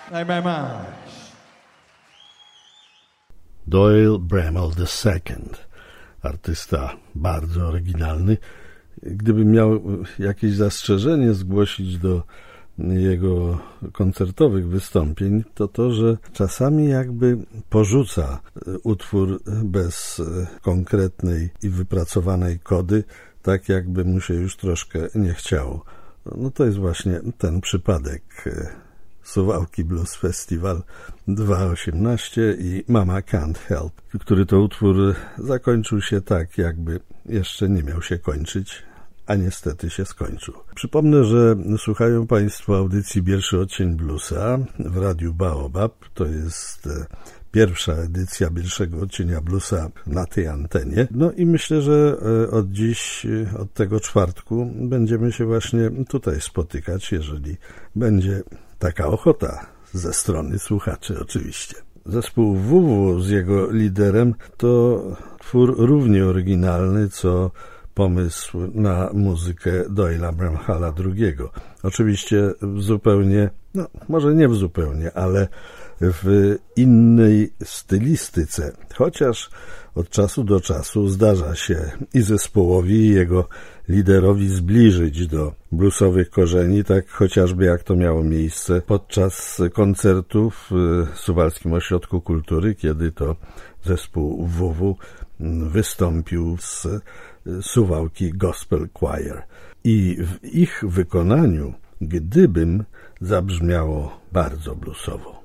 Thank you very much. Doyle Bramall II, artysta bardzo oryginalny. Gdybym miał jakieś zastrzeżenie zgłosić do jego koncertowych wystąpień, to to, że czasami jakby porzuca utwór bez konkretnej i wypracowanej kody, tak jakby mu się już troszkę nie chciało. No to jest właśnie ten przypadek. Suwałki Blues Festival 2018 i Mama Can't Help, który to utwór zakończył się tak, jakby jeszcze nie miał się kończyć, a niestety się skończył. Przypomnę, że słuchają Państwo audycji Pierwszy Odcień Bluesa w Radiu Baobab. To jest pierwsza edycja pierwszego odcienia bluesa na tej antenie. No i myślę, że od dziś, od tego czwartku będziemy się właśnie tutaj spotykać, jeżeli będzie taka ochota ze strony słuchaczy oczywiście. Zespół WW z jego liderem to twór równie oryginalny, co pomysł na muzykę Doyla Bramalla II. Oczywiście zupełnie, no może nie zupełnie, ale w innej stylistyce, chociaż od czasu do czasu zdarza się i zespołowi, i jego liderowi zbliżyć do bluesowych korzeni, tak chociażby jak to miało miejsce podczas koncertu w Suwalskim Ośrodku Kultury, kiedy to zespół WW wystąpił z Suwałki Gospel Choir. I w ich wykonaniu Gdybym zabrzmiało bardzo bluesowo.